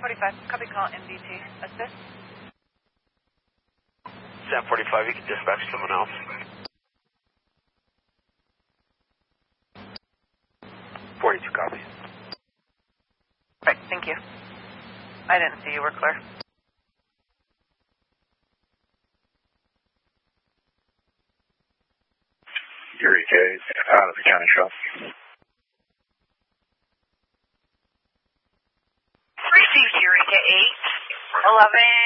1045, copy call MDT. Assist? 1045, you can dispatch someone else. 42 copy. Right, thank you. I didn't see you were clear. Eureka 8, out of the county shop. Received Eureka 8, 11